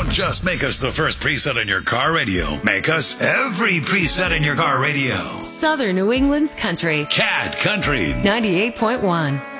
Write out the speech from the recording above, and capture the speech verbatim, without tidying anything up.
Don't just make us the first preset in your car radio. Make us every preset in your car radio. Southern New England's country. Cat Country. ninety-eight point one.